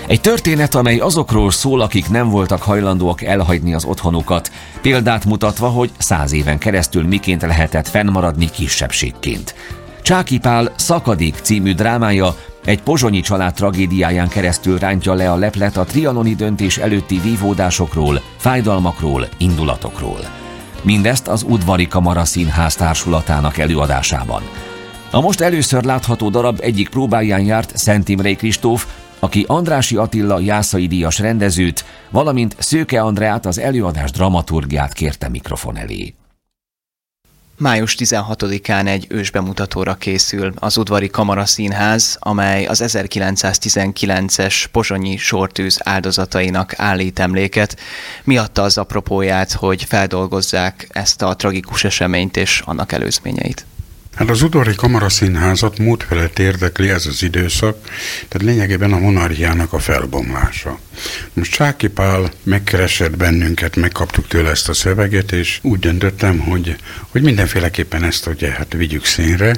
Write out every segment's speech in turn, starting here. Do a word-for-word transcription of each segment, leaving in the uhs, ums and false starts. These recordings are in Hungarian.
Egy történet, amely azokról szól, akik nem voltak hajlandóak elhagyni az otthonukat, példát mutatva, hogy száz éven keresztül miként lehetett fennmaradni kisebbségként. Csáky Pál Szakadék című drámája egy pozsonyi család tragédiáján keresztül rántja le a leplet a trianoni döntés előtti vívódásokról, fájdalmakról, indulatokról. Mindezt az Udvari Kamara Színház társulatának előadásában. A most először látható darab egyik próbáján járt Szent Imrei Kristóf, aki Andrássy Attila Jászai díjas rendezőt, valamint Szőke Andreát, az előadás dramaturgiát kérte mikrofon elé. május tizenhatodikán egy ősbemutatóra készül az Udvari Kamara Színház, amely az ezerkilencszáztizenkilences pozsonyi sortűz áldozatainak állít emléket. Mi adta az apropóját, hogy feldolgozzák ezt a tragikus eseményt és annak előzményeit? Hát az Udvari Kamara Színházat múlt felett érdekli ez az időszak, tehát lényegében a monarchiának a felbomlása. Most Csáky Pál megkeresett bennünket, megkaptuk tőle ezt a szöveget, és úgy döntöttem, hogy, hogy mindenféleképpen ezt ugye, hát vigyük színre,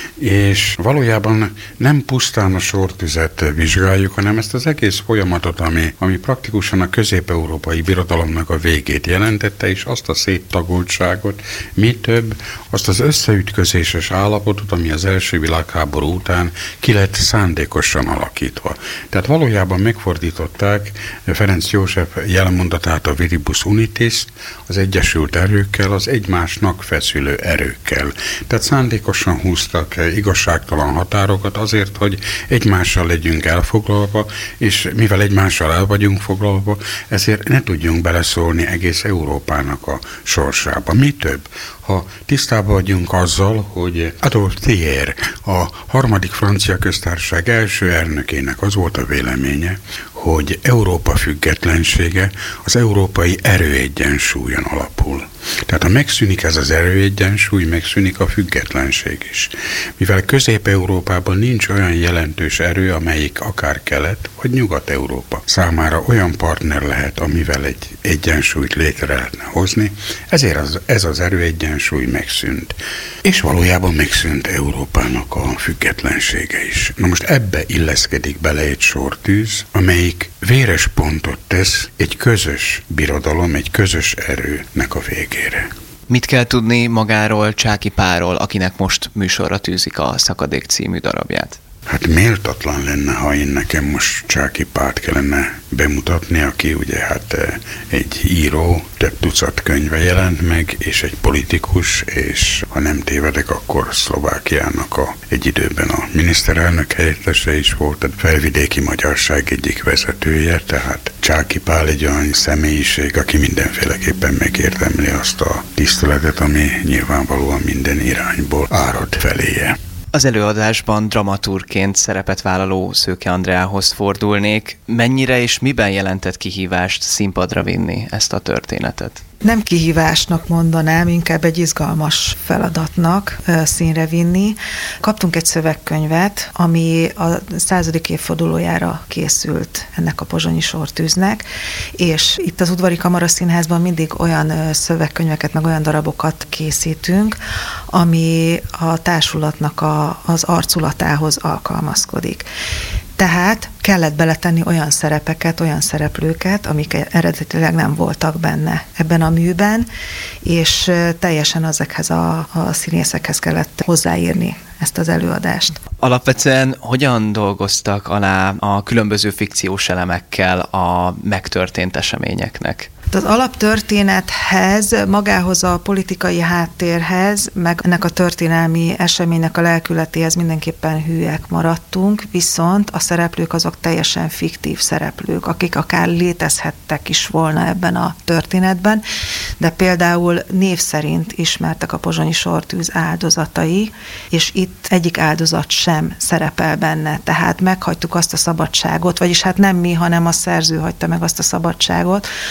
és valójában nem pusztán a sortüzet vizsgáljuk, hanem ezt az egész folyamatot, ami, ami praktikusan a közép-európai birodalomnak a végét jelentette, és azt a széttagoltságot, mi több, azt az összeütközéses állapotot, ami az első világháború után ki lett szándékosan alakítva. Tehát valójában megfordították Ferenc József jelmondatát, a viribus unitis, az egyesült erőkkel, az egymásnak feszülő erőkkel. Tehát szándékosan húztak igazságtalan határokat azért, hogy egymással legyünk elfoglalva, és mivel egymással el vagyunk foglalva, ezért ne tudjunk beleszólni egész Európának a sorsába. Mi több, ha tisztában vagyunk azzal, hogy Adolphe Thiers, a harmadik francia köztársaság első elnökének az volt a véleménye, hogy Európa függetlensége az európai erőegyensúlyon alapul. Tehát ha megszűnik ez az erőegyensúly, megszűnik a függetlenség is. Mivel Közép-Európában nincs olyan jelentős erő, amelyik akár Kelet vagy Nyugat-Európa számára olyan partner lehet, amivel egy egyensúlyt létre lehetne hozni, ezért az, ez az erőegyensúly megszűnt. És valójában megszűnt Európának a függetlensége is. Na most ebbe illeszkedik bele egy sortűz, amelyik véres pontot tesz egy közös birodalom, egy közös erőnek a végére. Mit kell tudni magáról, Csáky Pálról, akinek most műsorra tűzik a Szakadék című darabját? Hát méltatlan lenne, ha én nekem most Csáky Pált kellene bemutatni, aki ugye hát egy író, több tucat könyve jelent meg, és egy politikus, és ha nem tévedek, akkor Szlovákiának a, egy időben a miniszterelnök helyettese is volt, a felvidéki magyarság egyik vezetője, tehát Csáky Pál egy olyan személyiség, aki mindenféleképpen megérdemli azt a tiszteletet, ami nyilvánvalóan minden irányból árad feléje. Az előadásban dramaturgként szerepet vállaló Szőke Andreához fordulnék. Mennyire és miben jelentett kihívást színpadra vinni ezt a történetet? Nem kihívásnak mondanám, inkább egy izgalmas feladatnak színre vinni. Kaptunk egy szövegkönyvet, ami a századik évfordulójára készült ennek a pozsonyi sortűznek, és itt az Udvari Kamara Színházban mindig olyan szövegkönyveket, meg olyan darabokat készítünk, ami a társulatnak a, az arculatához alkalmazkodik. Tehát kellett beletenni olyan szerepeket, olyan szereplőket, amik eredetileg nem voltak benne ebben a műben, és teljesen ezekhez a, a színészekhez kellett hozzáírni ezt az előadást. Alapvetően hogyan dolgoztak alá a különböző fikciós elemekkel a megtörtént eseményeknek? Az alaptörténethez, magához a politikai háttérhez, meg ennek a történelmi eseménynek a lelkületéhez mindenképpen hűek maradtunk, viszont a szereplők azok teljesen fiktív szereplők, akik akár létezhettek is volna ebben a történetben, de például név szerint ismertek a pozsonyi sortűz áldozatai, és itt egyik áldozat sem szerepel benne, tehát meghagytuk azt a szabadságot, vagyis hát nem mi, hanem a szerző hagyta meg azt a szabadságot, hogy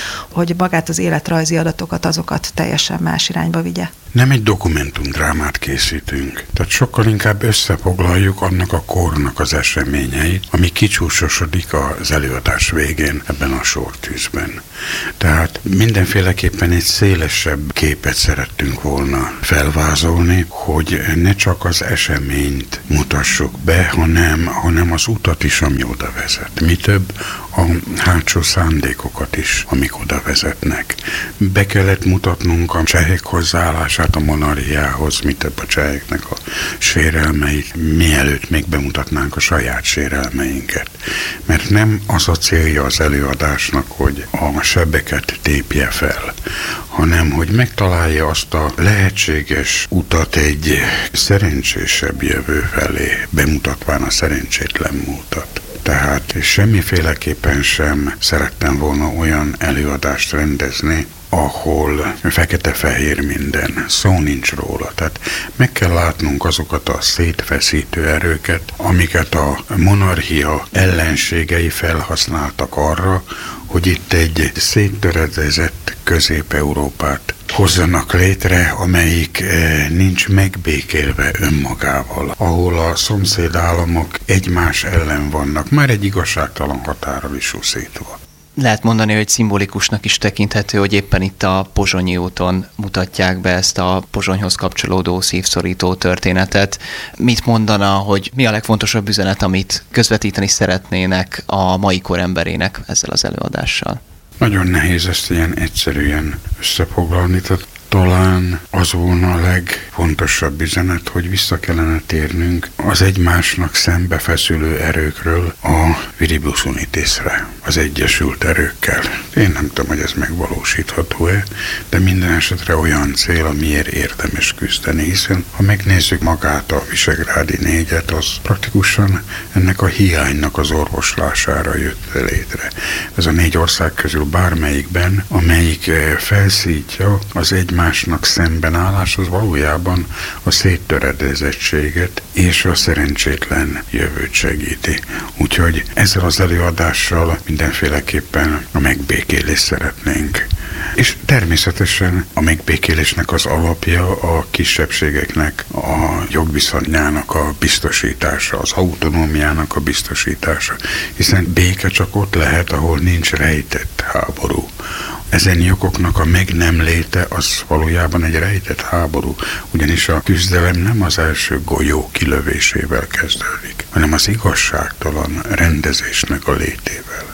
hogy magát az életrajzi adatokat, azokat teljesen más irányba vigye. Nem egy dokumentumdrámát készítünk, tehát sokkal inkább összefoglaljuk annak a kornak az eseményeit, ami kicsúsosodik az előadás végén ebben a sortűzben. Tehát mindenféleképpen egy szélesebb képet szerettünk volna felvázolni, hogy ne csak az eseményt mutassuk be, hanem, hanem az utat is, ami oda vezet. Mi több, a hátsó szándékokat is, amik oda vezetnek. Be kellett mutatnunk a csehek hozzáállását a monarchiához, mi több a cseheknek a sérelmeit, mielőtt még bemutatnánk a saját sérelmeinket. Mert nem az a célja az előadásnak, hogy a sebeket tépje fel, hanem hogy megtalálja azt a lehetséges utat egy szerencsésebb jövő felé, bemutatván a szerencsétlen múltat. Tehát semmiféleképpen sem szerettem volna olyan előadást rendezni, ahol fekete-fehér minden, szó nincs róla. Tehát meg kell látnunk azokat a szétfeszítő erőket, amiket a monarchia ellenségei felhasználtak arra, hogy itt egy széttöredezett Közép-Európát hozzanak létre, amelyik nincs megbékélve önmagával, ahol a szomszédállamok egymás ellen vannak, már egy igazságtalan határral is úszítva. Lehet mondani, hogy szimbolikusnak is tekinthető, hogy éppen itt a Pozsonyi úton mutatják be ezt a Pozsonyhoz kapcsolódó szívszorító történetet. Mit mondana, hogy mi a legfontosabb üzenet, amit közvetíteni szeretnének a mai kor emberének ezzel az előadással? Nagyon nehéz ezt ilyen egyszerűen összefoglalni, tehát talán az volna a legfontosabb üzenet, hogy vissza kellene térnünk az egymásnak szembefeszülő erőkről a Viribus Unitisre, az egyesült erőkkel. Én nem tudom, hogy ez megvalósítható-e, de minden esetre olyan cél, amiért érdemes küzdeni, hiszen ha megnézzük magát a Visegrádi négyet, az praktikusan ennek a hiánynak az orvoslására jött létre. Ez a négy ország közül bármelyikben, amelyik felszítja az egy másnak szembenállás, az valójában a széttöredezettséget és a szerencsétlen jövőt segíti. Úgyhogy ezzel az előadással mindenféleképpen a megbékélést szeretnénk. És természetesen a megbékélésnek az alapja a kisebbségeknek a jogviszonyának a biztosítása, az autonómiának a biztosítása, hiszen béke csak ott lehet, ahol nincs rejtett háború. Ezen jogoknak a meg nem léte az valójában egy rejtett háború, ugyanis a küzdelem nem az első golyó kilövésével kezdődik, hanem az igazságtalan rendezésnek a létével.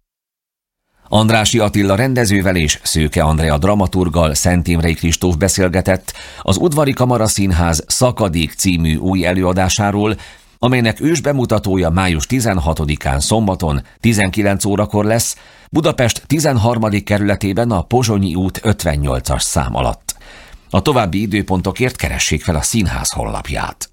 Andrássy Attila rendezővel és Szőke Andrea dramaturggal Szent Imrei Kristóf beszélgetett az Udvari Kamaraszínház Szakadék című új előadásáról, amelynek ősbemutatója május tizenhatodikán szombaton tizenkilenc órakor lesz, Budapest tizenharmadik kerületében a Pozsonyi út ötvennyolcas szám alatt. A további időpontokért keressék fel a színház honlapját.